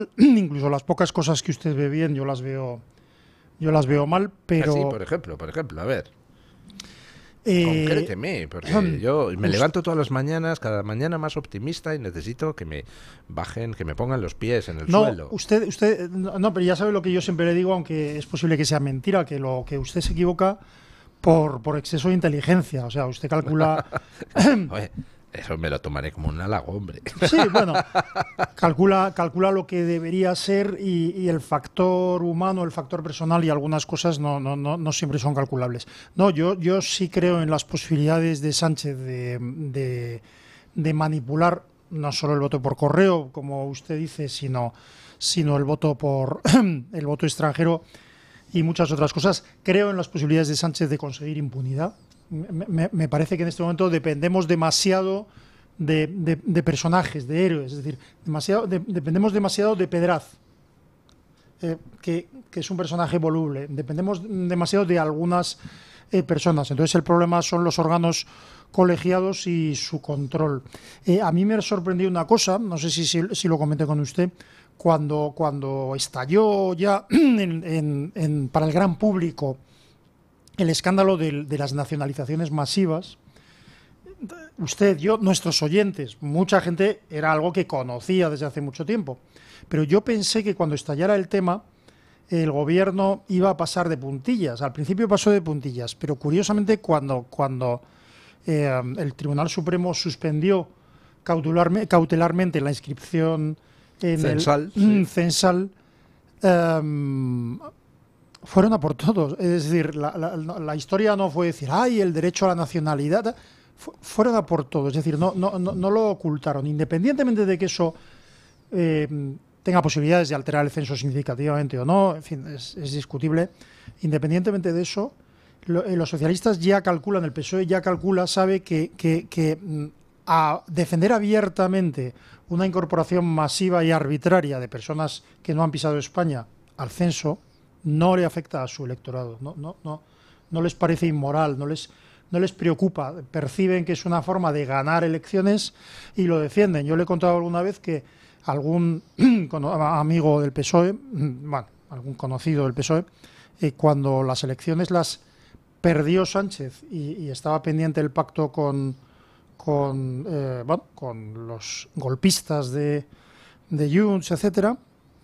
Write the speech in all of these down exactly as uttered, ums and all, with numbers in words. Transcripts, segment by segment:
incluso las pocas cosas que usted ve bien, yo las veo, yo las veo mal, Así, pero por ejemplo, por ejemplo, a ver, eh, concréteme, porque yo me us- levanto todas las mañanas, cada mañana más optimista y necesito que me bajen, que me pongan los pies en el no, suelo. usted, usted, no, no, pero ya sabe lo que yo siempre le digo, aunque es posible que sea mentira, que lo que usted se equivoca por, por exceso de inteligencia. O sea, usted calcula, Oye, eso me lo tomaré como un halago, hombre. sí, bueno, calcula, calcula lo que debería ser y, y el factor humano, el factor personal y algunas cosas no, no, no, no siempre son calculables. No, yo, yo sí creo en las posibilidades de Sánchez de, de, de manipular no solo el voto por correo, como usted dice, sino, sino el voto por el voto extranjero y muchas otras cosas. Creo en las posibilidades de Sánchez de conseguir impunidad. Me, me- me parece que en este momento dependemos demasiado de, de- de personajes, de héroes, es decir, demasiado, de- dependemos demasiado de Pedraz, eh, que, que es un personaje voluble. Dependemos demasiado de algunas eh, personas. Entonces el problema son los órganos colegiados y su control. Eh, a mí me sorprendió una cosa, no sé si, si, si lo comenté con usted, cuando, cuando estalló ya en- en- en- para el gran público el escándalo del- de las nacionalizaciones masivas. Usted, yo, nuestros oyentes, mucha gente era algo que conocía desde hace mucho tiempo, pero yo pensé que cuando estallara el tema el gobierno iba a pasar de puntillas. Al principio pasó de puntillas, pero curiosamente cuando, cuando eh, el Tribunal Supremo suspendió cautelarme- cautelarmente la inscripción en el Censal, mm, sí. censal, em, fueron a por todos. Es decir, la, la- no- la historia no fue decir, ay, el derecho a la nacionalidad. Fu- Fueron a por todos. Es decir, no, no, no, no lo ocultaron. Independientemente de que eso eh, tenga posibilidades de alterar el censo significativamente o no, en fin, es, es discutible. Independientemente de eso, lo- eh, los socialistas ya calculan, el P S O E ya calcula, sabe que, que, que mm, a defender abiertamente una incorporación masiva y arbitraria de personas que no han pisado España al censo no le afecta a su electorado, no, no, no, no les parece inmoral, no les, no les preocupa, perciben que es una forma de ganar elecciones y lo defienden. Yo le he contado alguna vez que algún amigo del P S O E, bueno, algún conocido del P S O E, eh, cuando las elecciones las perdió Sánchez y, y estaba pendiente el pacto con, con, eh, bueno, con los golpistas de, de Junts, etcétera,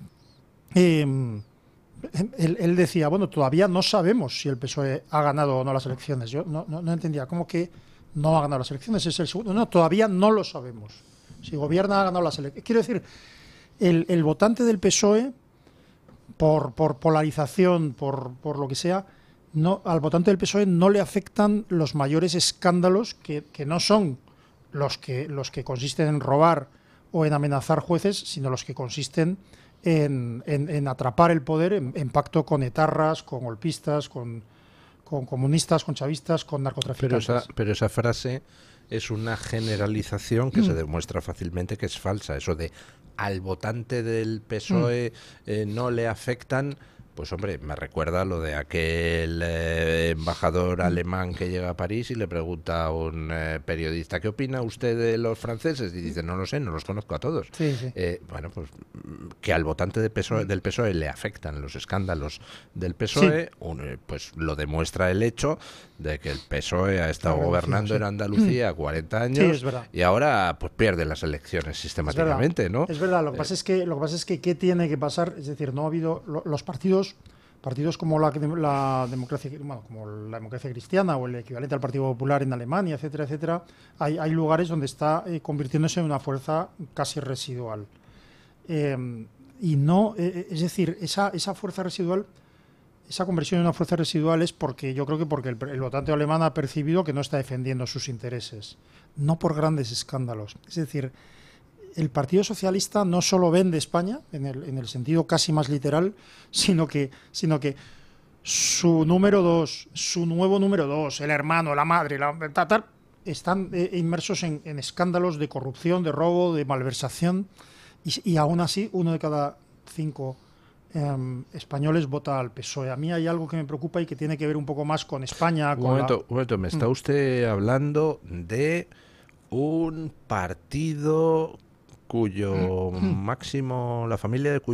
eh, él, él decía, bueno, todavía no sabemos si el P S O E ha ganado o no las elecciones. Yo no, no, no entendía, ¿cómo que no ha ganado las elecciones? Es el segundo. No, todavía no lo sabemos. Si gobierna, ha ganado las elecciones. Quiero decir, el, el votante del P S O E, por, por polarización, por, por lo que sea, no, al votante del P S O E no le afectan los mayores escándalos que, que no son los que, los que consisten en robar o en amenazar jueces, sino los que consisten en, en, en atrapar el poder en, en, pacto con etarras, con golpistas, con, con comunistas, con chavistas, con Pero esa, narcotraficantes. pero esa frase es una generalización que se demuestra fácilmente que es falsa. Eso de al votante del P S O E eh, no le afectan, pues hombre, me recuerda lo de aquel eh, embajador alemán que llega a París y le pregunta a un eh, periodista, ¿qué opina usted de los franceses? Y dice, no lo sé, no los conozco a todos. Sí, sí. Eh, bueno, pues que al votante del P S O E, del P S O E le afectan los escándalos del Sí, P S O E, un, eh, pues lo demuestra el hecho de que el P S O E ha estado reducido, gobernando sí. en Andalucía cuarenta Sí, es años verdad. y ahora pues pierde las elecciones Es verdad, sistemáticamente, ¿no? es verdad. Lo que Eh, pasa es que lo que pasa es que qué tiene que pasar, es decir, no ha habido lo- los partidos, partidos como la, la democracia, bueno, como la democracia cristiana o el equivalente al Partido Popular en Alemania, etcétera, etcétera. Hay, hay lugares donde está eh, convirtiéndose en una fuerza casi residual. Eh, y no, eh, es decir, esa, esa fuerza residual, esa conversión en una fuerza residual es porque yo creo que porque el, el votante alemán ha percibido que no está defendiendo sus intereses, no por grandes escándalos. Es decir, el Partido Socialista no solo vende España, en el, en el sentido casi más literal, sino que, sino que su número dos, su nuevo número dos, el hermano, la madre, la, tal, tal, están eh, inmersos en, en escándalos de corrupción, de robo, de malversación, y, y aún así uno de cada cinco eh, españoles vota al P S O E. A mí hay algo que me preocupa y que tiene que ver un poco más con España, un con la... momento, un momento, me Mm. está usted hablando de un partido cuyo máximo, la familia de cuyo